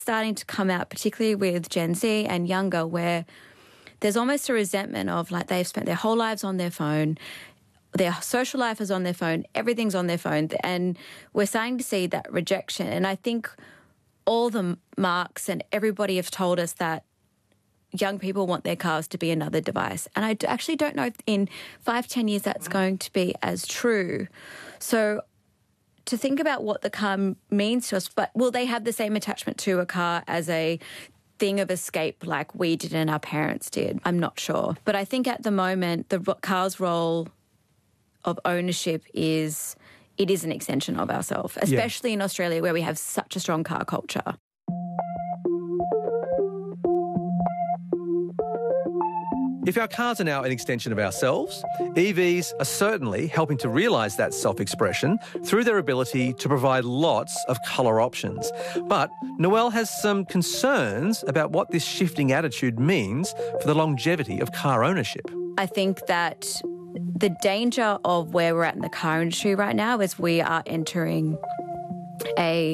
starting to come out, particularly with Gen Z and younger, where there's almost a resentment of like they've spent their whole lives on their phone, their social life is on their phone, everything's on their phone, and we're starting to see that rejection. And I think all the marks and everybody have told us that young people want their cars to be another device. And I actually don't know if in 5-10 years that's going to be as true. So to think about what the car means to us, but will they have the same attachment to a car as a thing of escape like we did and our parents did? I'm not sure. But I think at the moment the car's role of ownership is an extension of ourselves, especially in Australia where we have such a strong car culture. If our cars are now an extension of ourselves, EVs are certainly helping to realise that self-expression through their ability to provide lots of colour options. But Noelle has some concerns about what this shifting attitude means for the longevity of car ownership. I think that the danger of where we're at in the car industry right now is we are entering a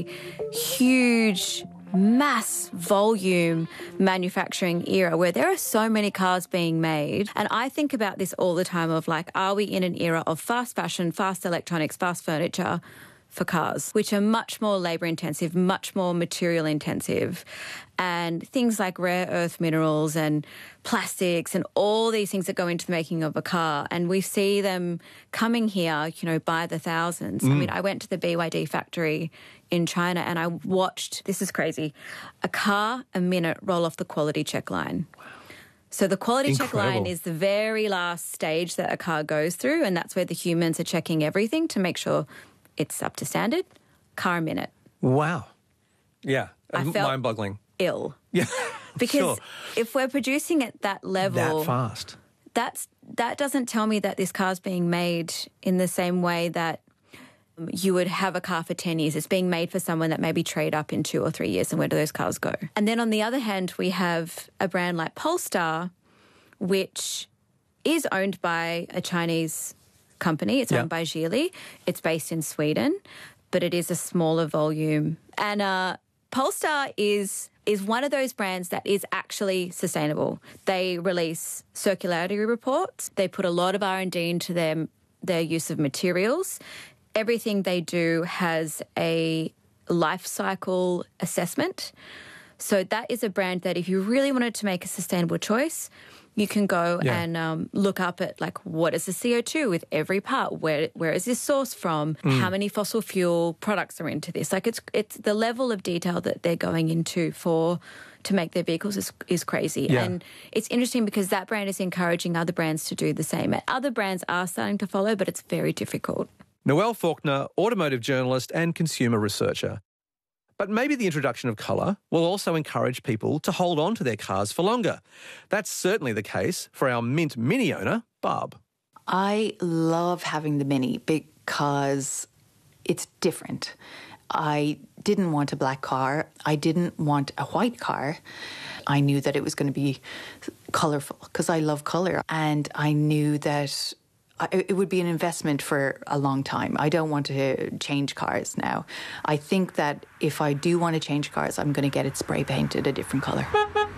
huge mass volume manufacturing era where there are so many cars being made. And I think about this all the time of like, are we in an era of fast fashion, fast electronics, fast furniture for cars, which are much more labour intensive, much more material intensive, and things like rare earth minerals and plastics and all these things that go into the making of a car. And we see them coming here, by the thousands. I mean, I went to the BYD factory in China and I watched, this is crazy, a car a minute roll off the quality check line. Wow. So the quality check line is the very last stage that a car goes through, and that's where the humans are checking everything to make sure it's up to standard. Car a minute. Wow. Yeah. I felt mind-boggling. Ill. Yeah. Because if we're producing at that level, that fast, that doesn't tell me that this car's being made in the same way that you would have a car for 10 years. It's being made for someone that maybe trade up in 2 or 3 years, and where do those cars go? And then on the other hand, we have a brand like Polestar, which is owned by a Chinese company. It's owned by Geely. It's based in Sweden, but it is a smaller volume. And Polestar is one of those brands that is actually sustainable. They release circularity reports. They put a lot of R&D into their use of materials. Everything they do has a life cycle assessment. So that is a brand that if you really wanted to make a sustainable choice, you can go and look up at, like, what is the CO2 with every part? Where is this sourced from? How many fossil fuel products are into this? Like, it's the level of detail that they're going into to make their vehicles is crazy. Yeah. And it's interesting because that brand is encouraging other brands to do the same. And other brands are starting to follow, but it's very difficult. Noelle Faulkner, automotive journalist and consumer researcher. But maybe the introduction of colour will also encourage people to hold on to their cars for longer. That's certainly the case for our Mint Mini owner, Barb. I love having the Mini because it's different. I didn't want a black car. I didn't want a white car. I knew that it was going to be colourful because I love colour. And I knew that it would be an investment for a long time. I don't want to change cars now. I think that if I do want to change cars, I'm going to get it spray painted a different colour.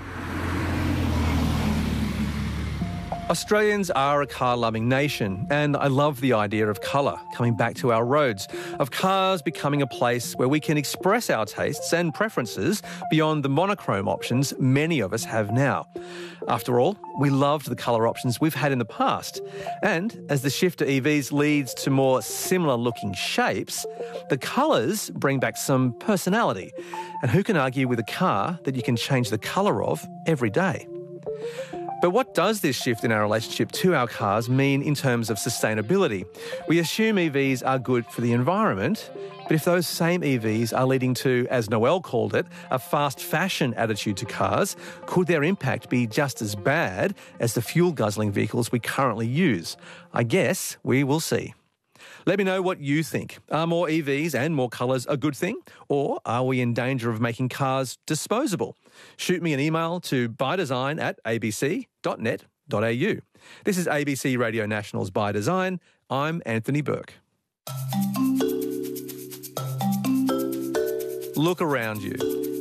Australians are a car-loving nation, and I love the idea of colour coming back to our roads, of cars becoming a place where we can express our tastes and preferences beyond the monochrome options many of us have now. After all, we loved the colour options we've had in the past. And as the shift to EVs leads to more similar-looking shapes, the colours bring back some personality. And who can argue with a car that you can change the colour of every day? But what does this shift in our relationship to our cars mean in terms of sustainability? We assume EVs are good for the environment, but if those same EVs are leading to, as Noelle called it, a fast fashion attitude to cars, could their impact be just as bad as the fuel-guzzling vehicles we currently use? I guess we will see. Let me know what you think. Are more EVs and more colours a good thing? Or are we in danger of making cars disposable? Shoot me an email to bydesign@abc.net.au. This is ABC Radio National's By Design. I'm Anthony Burke. Look around you.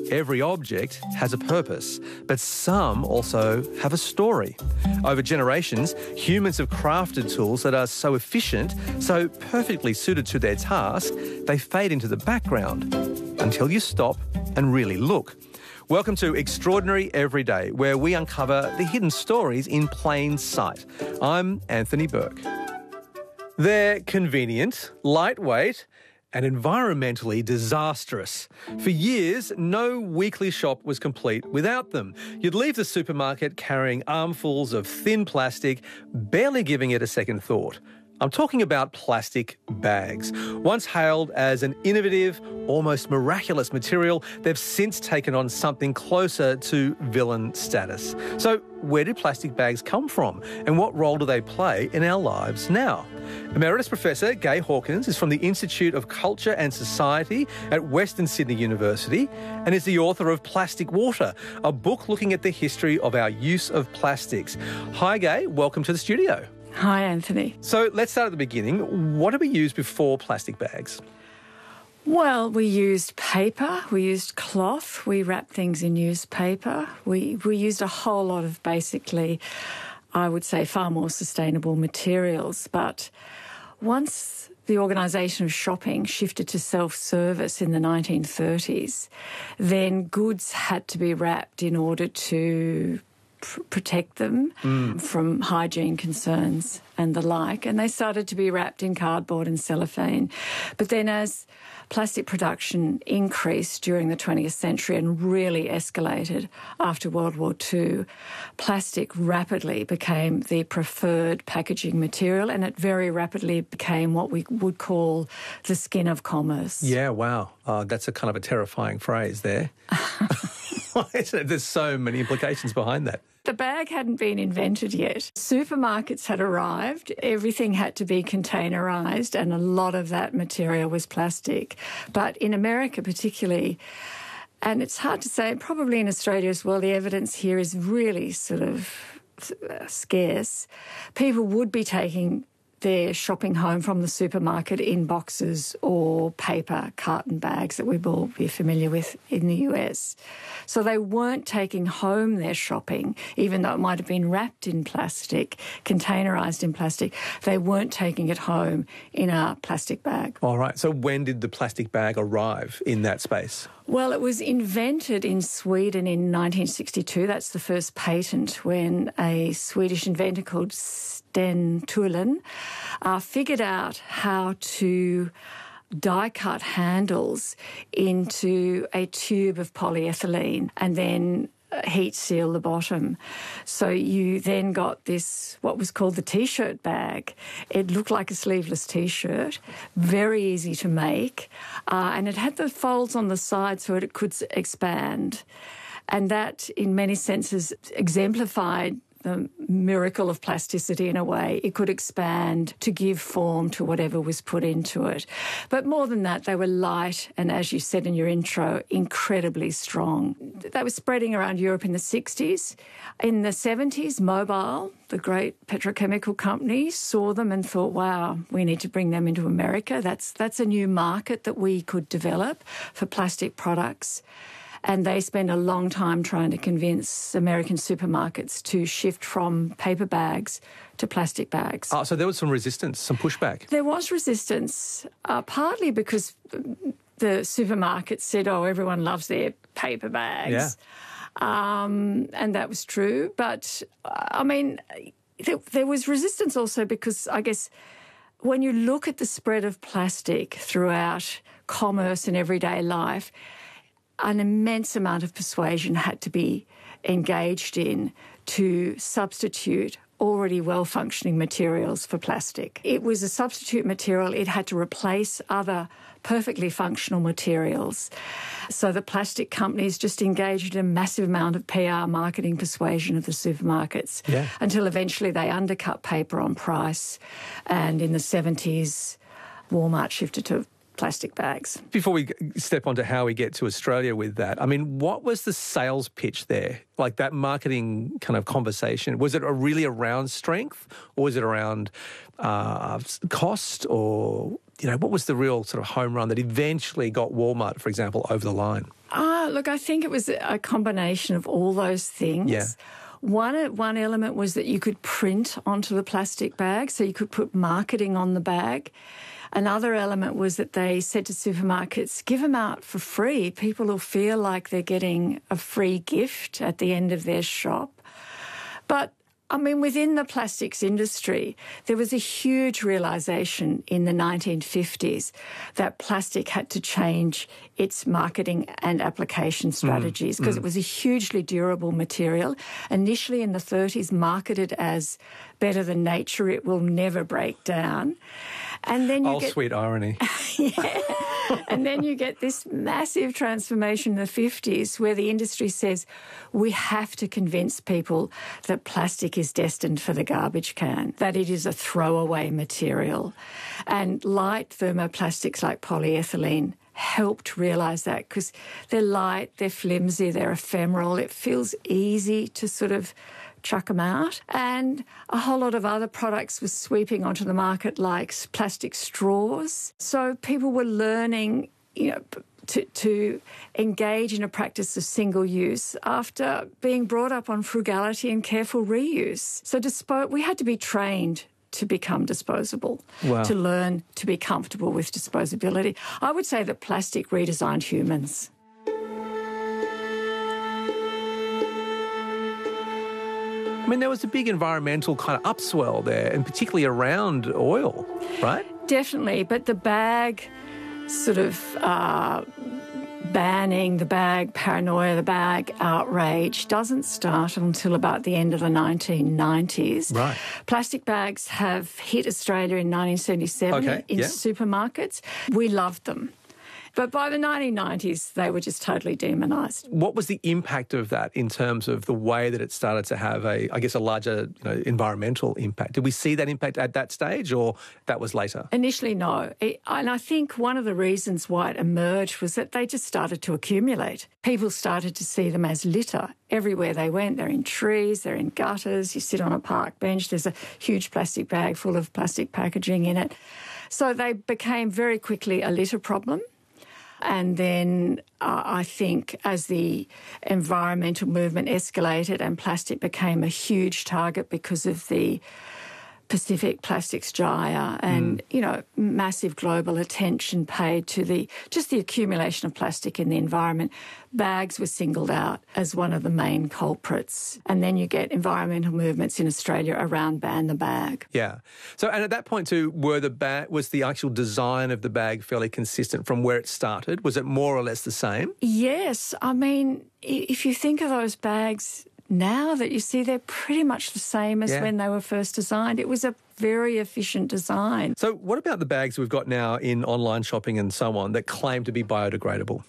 Every object has a purpose, but some also have a story. Over generations, humans have crafted tools that are so efficient, so perfectly suited to their task, they fade into the background until you stop and really look. Welcome to Extraordinary Everyday, where we uncover the hidden stories in plain sight. I'm Anthony Burke. They're convenient, lightweight, and environmentally disastrous. For years, no weekly shop was complete without them. You'd leave the supermarket carrying armfuls of thin plastic, barely giving it a second thought. I'm talking about plastic bags. Once hailed as an innovative, almost miraculous material, they've since taken on something closer to villain status. So where do plastic bags come from, and what role do they play in our lives now? Emeritus Professor Gai Hawkins is from the Institute of Culture and Society at Western Sydney University and is the author of Plastic Water, a book looking at the history of our use of plastics. Hi Gai, welcome to the studio. Hi, Anthony. So let's start at the beginning. What did we use before plastic bags? Well, we used paper, we used cloth, we wrapped things in newspaper. We used a whole lot of basically, I would say, far more sustainable materials. But once the organisation of shopping shifted to self-service in the 1930s, then goods had to be wrapped in order to protect them from hygiene concerns and the like, and they started to be wrapped in cardboard and cellophane. But then as plastic production increased during the 20th century and really escalated after World War II, plastic rapidly became the preferred packaging material, and it very rapidly became what we would call the skin of commerce. Yeah, wow. That's a kind of a terrifying phrase there. There's so many implications behind that. The bag hadn't been invented yet. Supermarkets had arrived. Everything had to be containerised, and a lot of that material was plastic. But in America particularly, and it's hard to say, probably in Australia as well, the evidence here is really sort of scarce. People would be taking their shopping home from the supermarket in boxes or paper carton bags that we'll all be familiar with in the US. So they weren't taking home their shopping, even though it might have been wrapped in plastic, containerised in plastic. They weren't taking it home in a plastic bag. All right. So when did the plastic bag arrive in that space? Well, it was invented in Sweden in 1962. That's the first patent, when a Swedish inventor called Sten Thulin figured out how to die-cut handles into a tube of polyethylene and then heat seal the bottom. So you then got this, what was called the T-shirt bag. It looked like a sleeveless T-shirt, very easy to make, and it had the folds on the side so it could expand. And that, in many senses, exemplified the miracle of plasticity in a way. It could expand to give form to whatever was put into it. But more than that, they were light and, as you said in your intro, incredibly strong. They were spreading around Europe in the 60s. In the 70s, Mobil, the great petrochemical company, saw them and thought, wow, we need to bring them into America. That's a new market that we could develop for plastic products. And they spend a long time trying to convince American supermarkets to shift from paper bags to plastic bags. So there was some resistance, some pushback. There was resistance, partly because the supermarkets said, oh, everyone loves their paper bags. Yeah. And that was true. But, I mean, there was resistance also because, I guess, when you look at the spread of plastic throughout commerce and everyday life, an immense amount of persuasion had to be engaged in to substitute already well-functioning materials for plastic. It was a substitute material. It had to replace other perfectly functional materials. So the plastic companies just engaged in a massive amount of PR marketing persuasion of the supermarkets until eventually they undercut paper on price. And in the 70s, Walmart shifted to plastic bags. Before we step on to how we get to Australia with that, I mean, what was the sales pitch there? Like that marketing kind of conversation, was it really around strength, or was it around cost, or, you know, what was the real sort of home run that eventually got Walmart, for example, over the line? Look, I think it was a combination of all those things. Yeah. One element was that you could print onto the plastic bag, so you could put marketing on the bag. Another element was that they said to supermarkets, give them out for free. People will feel like they're getting a free gift at the end of their shop. But I mean, within the plastics industry, there was a huge realisation in the 1950s that plastic had to change its marketing and application strategies because it was a hugely durable material. Initially in the 30s, marketed as better than nature, it will never break down. And then you sweet irony. Yeah. And then you get this massive transformation in the 50s where the industry says we have to convince people that plastic is destined for the garbage can, that it is a throwaway material. And light thermoplastics like polyethylene helped realise that because they're light, they're flimsy, they're ephemeral. It feels easy to sort of chuck them out. And a whole lot of other products were sweeping onto the market like plastic straws. So people were learning, you know, to engage in a practice of single use after being brought up on frugality and careful reuse. So we had to be trained to become disposable, to learn to be comfortable with disposability. I would say that plastic redesigned humans. I mean, there was a big environmental kind of upswell there, and particularly around oil, right? Definitely, but the bag sort of banning, the bag paranoia, the bag outrage doesn't start until about the end of the 1990s. Right. Plastic bags have hit Australia in 1977 in supermarkets. We loved them. But by the 1990s, they were just totally demonised. What was the impact of that in terms of the way that it started to have a larger, environmental impact? Did we see that impact at that stage, or that was later? Initially, no. And I think one of the reasons why it emerged was that they just started to accumulate. People started to see them as litter. Everywhere they went, they're in trees, they're in gutters. You sit on a park bench, there's a huge plastic bag full of plastic packaging in it. So they became very quickly a litter problem. And then I think as the environmental movement escalated and plastic became a huge target because of the Pacific Plastics Gyre and, massive global attention paid to the accumulation of plastic in the environment, bags were singled out as one of the main culprits. And then you get environmental movements in Australia around ban the bag. Yeah. So, and at that point too, was the actual design of the bag fairly consistent from where it started? Was it more or less the same? Yes. I mean, if you think of those bags now that you see, they're pretty much the same as when they were first designed. It was a very efficient design. So what about the bags we've got now in online shopping and so on that claim to be biodegradable?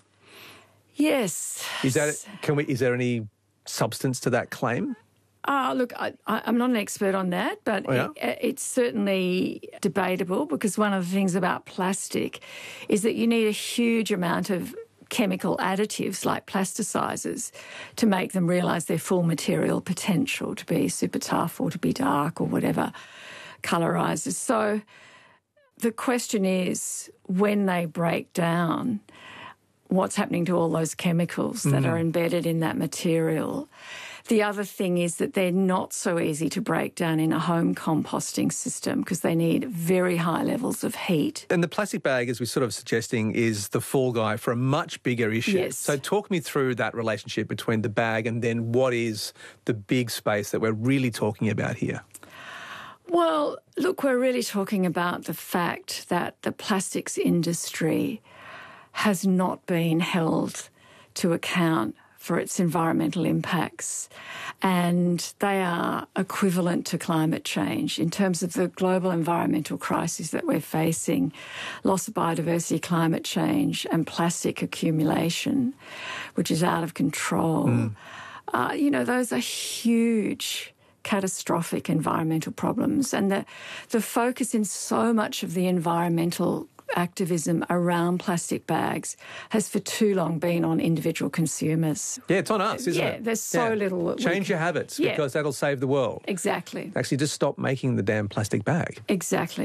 Yes. Is there any substance to that claim? Look, I'm not an expert on that, but it's certainly debatable because one of the things about plastic is that you need a huge amount of chemical additives like plasticizers to make them realise their full material potential, to be super tough or to be dark or whatever colorizers. So the question is, when they break down, what's happening to all those chemicals that are embedded in that material? The other thing is that they're not so easy to break down in a home composting system because they need very high levels of heat. And the plastic bag, as we're sort of suggesting, is the fall guy for a much bigger issue. Yes. So talk me through that relationship between the bag and then what is the big space that we're really talking about here? Well, look, we're really talking about the fact that the plastics industry has not been held to account for its environmental impacts, and they are equivalent to climate change in terms of the global environmental crisis that we're facing, loss of biodiversity, climate change, and plastic accumulation, which is out of control. Those are huge, catastrophic environmental problems, and the focus in so much of the environmental activism around plastic bags has for too long been on individual consumers. Yeah, it's on us, isn't it? Yeah, there's so little that Change your habits because that'll save the world. Exactly. Actually, just stop making the damn plastic bag. Exactly.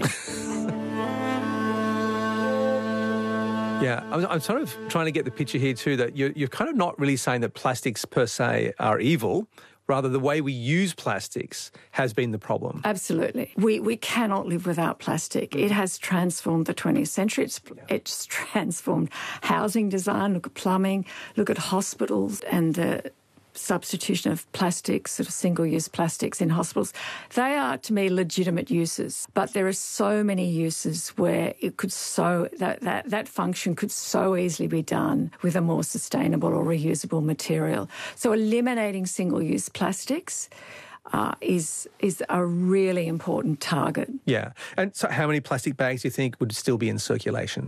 Yeah, I'm sort of trying to get the picture here too that you're kind of not really saying that plastics per se are evil. Rather, the way we use plastics has been the problem. Absolutely. We cannot live without plastic. It has transformed the 20th century. It's transformed housing design. Look at plumbing. Look at hospitals and the substitution of plastics, sort of single-use plastics in hospitals. They are, to me, legitimate uses. But there are so many uses where it could that function could so easily be done with a more sustainable or reusable material. So eliminating single-use plastics is a really important target. Yeah. And so how many plastic bags do you think would still be in circulation?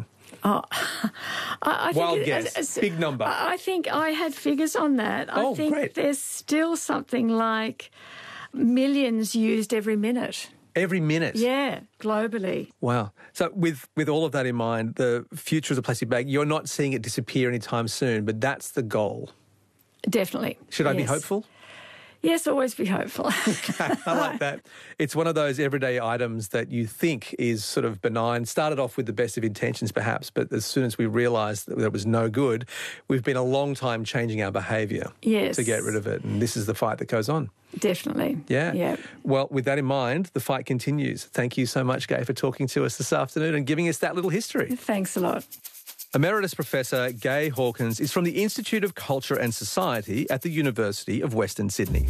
I Wild think guess, big number. I think I had figures on that. I think great. There's still something like millions used every minute. Every minute? Yeah, globally. Wow. So with all of that in mind, the future of the plastic bag, you're not seeing it disappear anytime soon, but that's the goal. Definitely. Should I be hopeful? Yes, always be hopeful. I like that. It's one of those everyday items that you think is sort of benign, started off with the best of intentions perhaps, but as soon as we realised that it was no good, we've been a long time changing our behaviour to get rid of it. And this is the fight that goes on. Definitely. Yeah. Well, with that in mind, the fight continues. Thank you so much, Gay, for talking to us this afternoon and giving us that little history. Thanks a lot. Emeritus Professor Gay Hawkins is from the Institute of Culture and Society at the University of Western Sydney.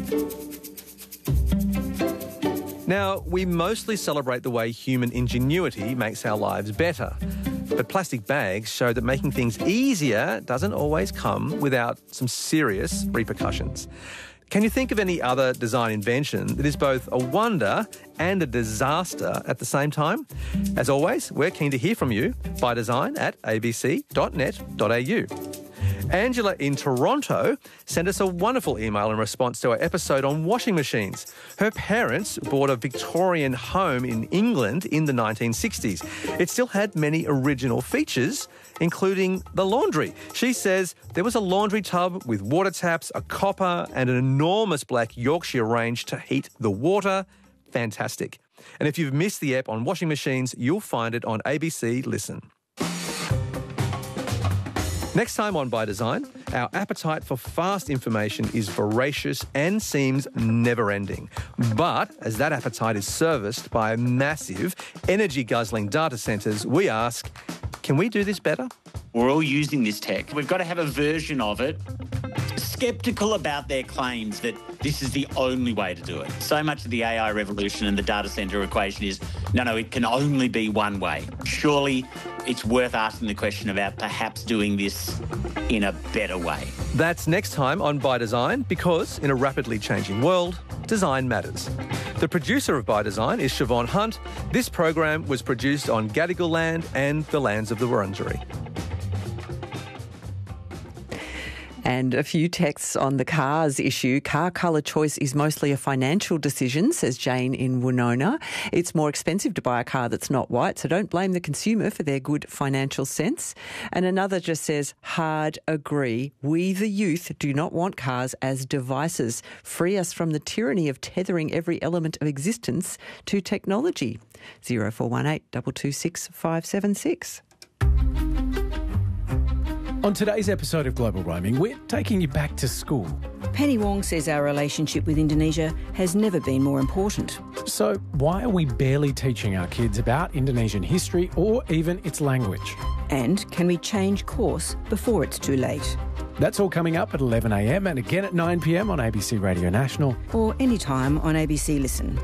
Now, we mostly celebrate the way human ingenuity makes our lives better. But plastic bags show that making things easier doesn't always come without some serious repercussions. Can you think of any other design invention that is both a wonder and a disaster at the same time? As always, we're keen to hear from you by design@abc.net.au. Angela in Toronto sent us a wonderful email in response to our episode on washing machines. Her parents bought a Victorian home in England in the 1960s. It still had many original features, including the laundry. She says there was a laundry tub with water taps, a copper and an enormous black Yorkshire range to heat the water. Fantastic. And if you've missed the app on washing machines, you'll find it on ABC Listen. Next time on By Design, our appetite for fast information is voracious and seems never-ending. But as that appetite is serviced by massive, energy-guzzling data centres, we ask, can we do this better? We're all using this tech. We've got to have a version of it. Sceptical about their claims that this is the only way to do it. So much of the AI revolution and the data centre equation is, no, it can only be one way. Surely it's worth asking the question about perhaps doing this in a better way. That's next time on By Design, because in a rapidly changing world, design matters. The producer of By Design is Siobhan Hunt. This program was produced on Gadigal land and the lands of the Wurundjeri. And a few texts on the cars issue. Car colour choice is mostly a financial decision, says Jane in Woonona. It's more expensive to buy a car that's not white, so don't blame the consumer for their good financial sense. And another just says, hard agree. We, the youth, do not want cars as devices. Free us from the tyranny of tethering every element of existence to technology. 0418 226 576. On today's episode of Global Roaming, we're taking you back to school. Penny Wong says our relationship with Indonesia has never been more important. So why are we barely teaching our kids about Indonesian history or even its language? And can we change course before it's too late? That's all coming up at 11 a.m. and again at 9 p.m. on ABC Radio National. Or anytime on ABC Listen.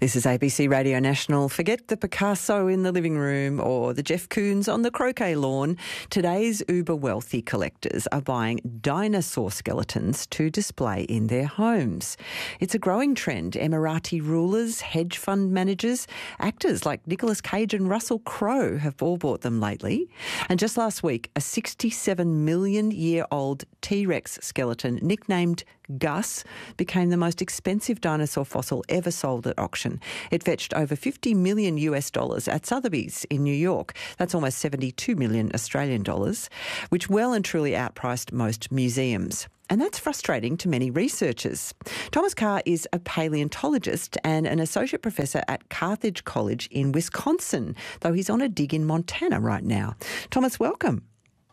This is ABC Radio National. Forget the Picasso in the living room or the Jeff Koons on the croquet lawn. Today's uber wealthy collectors are buying dinosaur skeletons to display in their homes. It's a growing trend. Emirati rulers, hedge fund managers, actors like Nicolas Cage and Russell Crowe have all bought them lately. And just last week, a 67 million year old T-Rex skeleton nicknamed Gus became the most expensive dinosaur fossil ever sold at auction. It fetched over $50 million at Sotheby's in New York. That's almost 72 million Australian dollars, which well and truly outpriced most museums. And that's frustrating to many researchers. Thomas Carr is a paleontologist and an associate professor at Carthage College in Wisconsin, though he's on a dig in Montana right now. Thomas, welcome.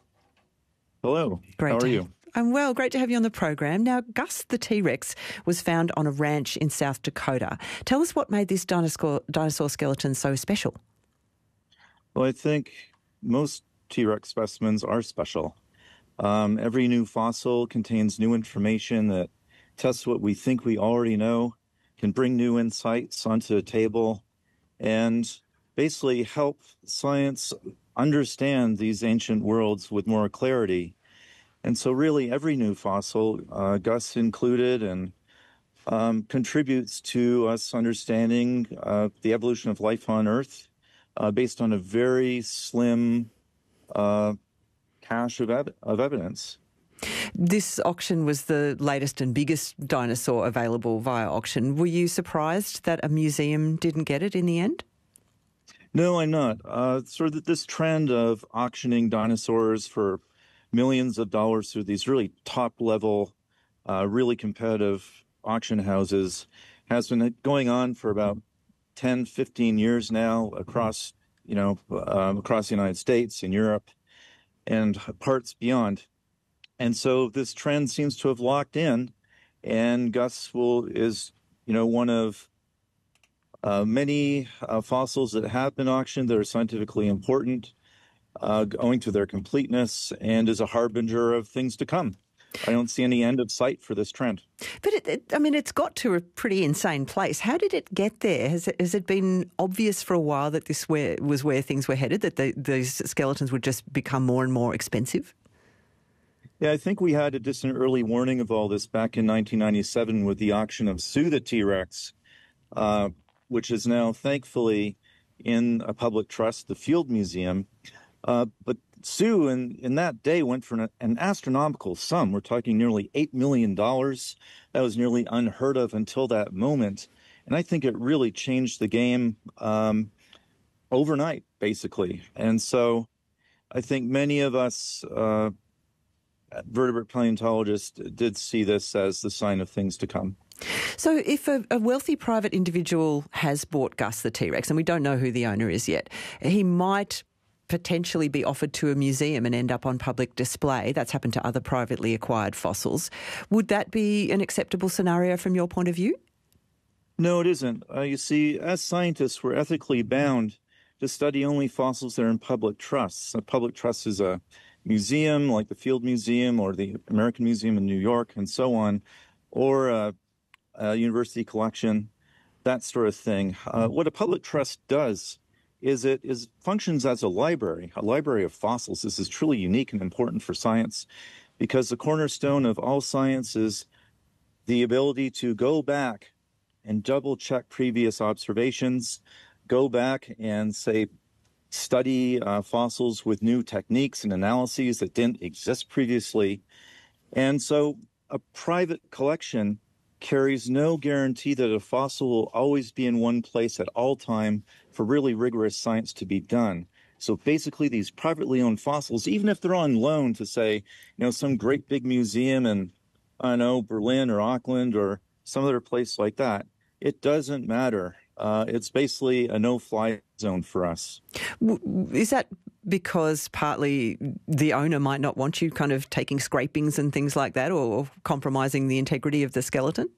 Hello. Great. How are you? I'm well. Great to have you on the program. Now, Gus the T-Rex was found on a ranch in South Dakota. Tell us what made this dinosaur skeleton so special. Well, I think most T-Rex specimens are special. Every new fossil contains new information that tests what we think we already know, can bring new insights onto the table, and basically help science understand these ancient worlds with more clarity. And so really every new fossil, Gus included, and contributes to us understanding the evolution of life on Earth based on a very slim cache of evidence. This auction was the latest and biggest dinosaur available via auction. Were you surprised that a museum didn't get it in the end? No, I'm not. Sort of this trend of auctioning dinosaurs for millions of dollars through these really top-level, really competitive auction houses has been going on for about 10, 15 years now across the United States, in Europe, and parts beyond. And so this trend seems to have locked in, and Gus is one of many fossils that have been auctioned that are scientifically important, owing to their completeness, and is a harbinger of things to come. I don't see any end of sight for this trend. But it's got to a pretty insane place. How did it get there? Has it been obvious for a while that this was where things were headed, that these skeletons would just become more and more expensive? Yeah, I think we had just an early warning of all this back in 1997 with the auction of Sue the T-Rex, which is now thankfully in a public trust, the Field Museum. But Sue in that day went for an astronomical sum. We're talking nearly $8 million. That was nearly unheard of until that moment. And I think it really changed the game overnight, basically. And so I think many of us vertebrate paleontologists did see this as the sign of things to come. So if a wealthy private individual has bought Gus the T-Rex, and we don't know who the owner is yet, he might potentially be offered to a museum and end up on public display. That's happened to other privately acquired fossils. Would that be an acceptable scenario from your point of view? No, it isn't. You see, as scientists, we're ethically bound to study only fossils that are in public trusts. A public trust is a museum like the Field Museum or the American Museum in New York and so on, or a university collection, that sort of thing. What a public trust does is it functions as a library of fossils. This is truly unique and important for science because the cornerstone of all science is the ability to go back and double check previous observations, go back and study fossils with new techniques and analyses that didn't exist previously. And so a private collection carries no guarantee that a fossil will always be in one place at all time for really rigorous science to be done. So basically these privately owned fossils, even if they're on loan to some great big museum in, Berlin or Auckland or some other place like that, it doesn't matter. It's basically a no-fly zone for us. Is that because partly the owner might not want you kind of taking scrapings and things like that or compromising the integrity of the skeleton?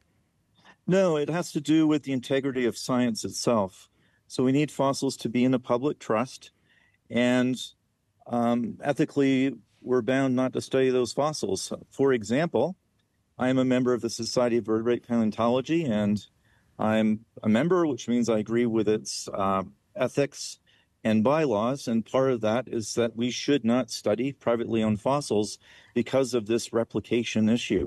No, it has to do with the integrity of science itself. So we need fossils to be in a public trust, and ethically, we're bound not to study those fossils. For example, I am a member of the Society of Vertebrate Paleontology, and I'm a member, which means I agree with its ethics and bylaws, and part of that is that we should not study privately owned fossils because of this replication issue.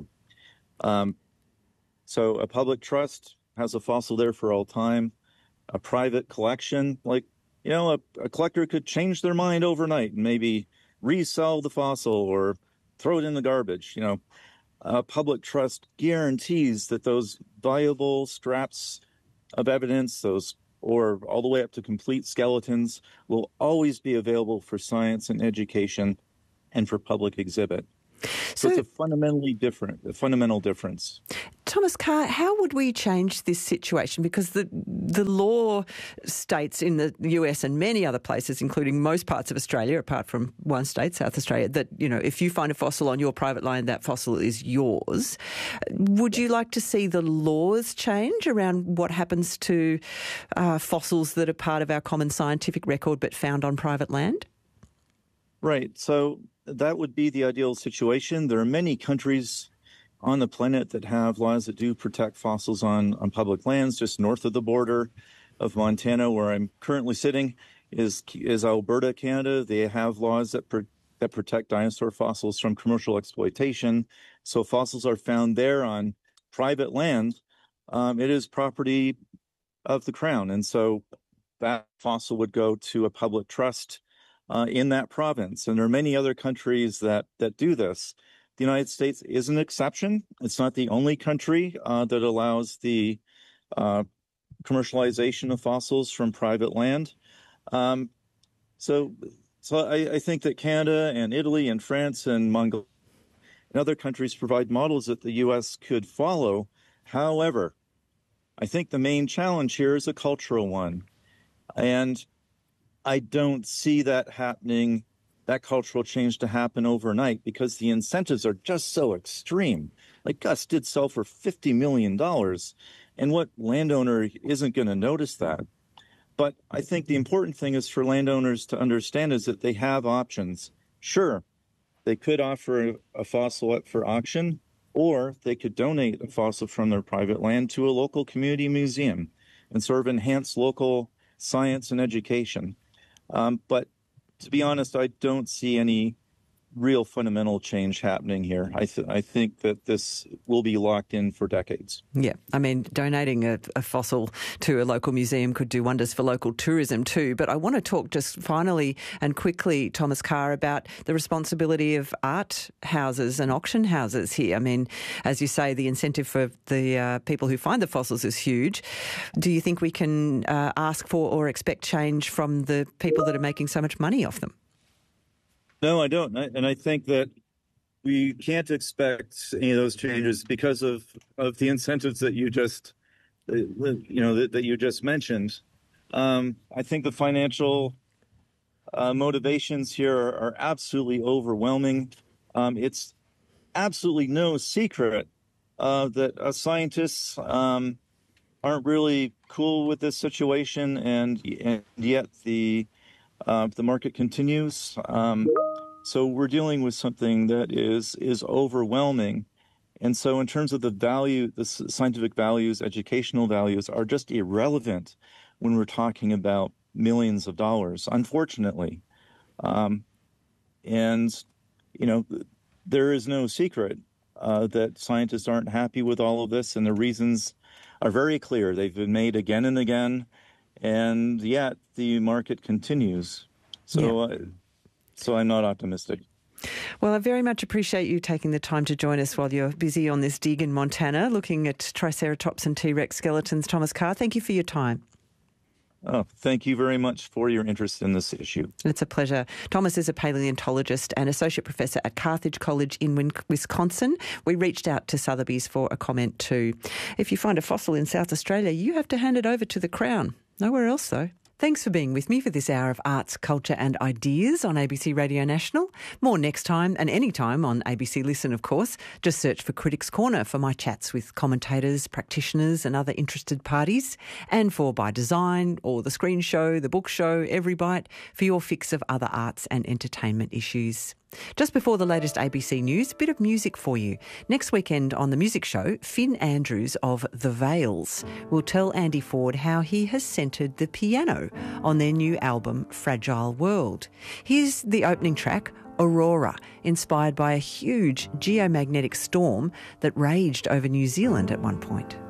So a public trust has a fossil there for all time. A private collection, a collector could change their mind overnight and maybe resell the fossil or throw it in the garbage. A public trust guarantees that those valuable scraps of evidence, or all the way up to complete skeletons, will always be available for science and education and for public exhibit. So it's a fundamental difference. Thomas Carr, how would we change this situation? Because the law states in the US and many other places, including most parts of Australia, apart from one state, South Australia, that, if you find a fossil on your private land, that fossil is yours. Would you like to see the laws change around what happens to fossils that are part of our common scientific record but found on private land? Right. So that would be the ideal situation. There are many countries on the planet that have laws that do protect fossils on public lands. Just north of the border of Montana, where I'm currently sitting, is Alberta, Canada. They have laws that protect dinosaur fossils from commercial exploitation. So fossils are found there on private land. It is property of the Crown. And so that fossil would go to a public trust in that province. And there are many other countries that do this. The United States is an exception. It's not the only country that allows the commercialization of fossils from private land. So I think that Canada and Italy and France and Mongolia and other countries provide models that the U.S. could follow. However, I think the main challenge here is a cultural one. And I don't see that cultural change to happen overnight, because the incentives are just so extreme. Like Gus did sell for $50 million. And what landowner isn't going to notice that? But I think the important thing is for landowners to understand is that they have options. Sure, they could offer a fossil up for auction, or they could donate a fossil from their private land to a local community museum and sort of enhance local science and education. But to be honest, I don't see any real fundamental change happening here. I think that this will be locked in for decades. Yeah, I mean, donating a fossil to a local museum could do wonders for local tourism too. But I want to talk just finally and quickly, Thomas Carr, about the responsibility of art houses and auction houses here. I mean, as you say, the incentive for the people who find the fossils is huge. Do you think we can ask for or expect change from the people that are making so much money off them? No, I don't. And I think that we can't expect any of those changes because of the incentives that you just, that you just mentioned. I think the financial motivations here are absolutely overwhelming. It's absolutely no secret that scientists aren't really cool with this situation, and yet the market continues. So we're dealing with something that is overwhelming. And so in terms of the value, the scientific values, educational values are just irrelevant when we're talking about millions of dollars, unfortunately. And, there is no secret that scientists aren't happy with all of this, and the reasons are very clear. They've been made again and again, and yet the market continues. So I'm not optimistic. Well, I very much appreciate you taking the time to join us while you're busy on this dig in Montana, looking at Triceratops and T-Rex skeletons. Thomas Carr, thank you for your time. Oh, thank you very much for your interest in this issue. It's a pleasure. Thomas is a paleontologist and associate professor at Carthage College in Wisconsin. We reached out to Sotheby's for a comment too. If you find a fossil in South Australia, you have to hand it over to the Crown. Nowhere else, though. Thanks for being with me for this hour of arts, culture and ideas on ABC Radio National. More next time and any time on ABC Listen, of course. Just search for Critics Corner for my chats with commentators, practitioners and other interested parties, and for By Design or The Screen Show, The Book Show, Every Bite, for your fix of other arts and entertainment issues. Just before the latest ABC News, a bit of music for you. Next weekend on The Music Show, Finn Andrews of The Veils will tell Andy Ford how he has centred the piano on their new album, Fragile World. Here's the opening track, Aurora, inspired by a huge geomagnetic storm that raged over New Zealand at one point.